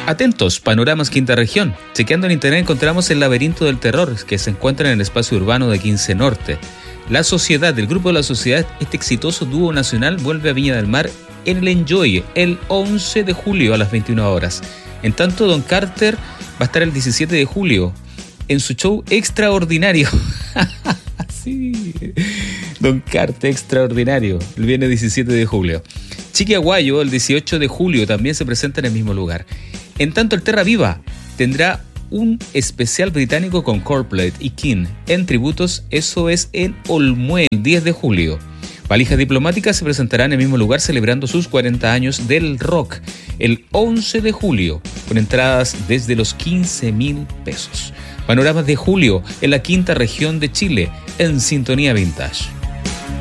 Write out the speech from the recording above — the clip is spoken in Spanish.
Atentos, Panoramas Quinta Región. Chequeando en internet encontramos el Laberinto del Terror, que se encuentra en el espacio urbano de 15 Norte. La Sociedad, del grupo de La Sociedad, este exitoso dúo nacional vuelve a Viña del Mar en el Enjoy el 11 de julio a las 21 horas. En tanto, Don Carter va a estar el 17 de julio en su show Extraordinario. Sí, Don Carter Extraordinario, el viernes 17 de julio. Chiqui Aguayo, el 18 de julio, también se presenta en el mismo lugar. En tanto, el Terra Viva tendrá un especial británico con Coldplay y King en tributos, eso es en Olmué, el 10 de julio. Valijas Diplomáticas se presentará en el mismo lugar celebrando sus 40 años del rock el 11 de julio, con entradas desde los 15.000 pesos. Panoramas de julio en la Quinta Región de Chile, en Sintonía Vintage.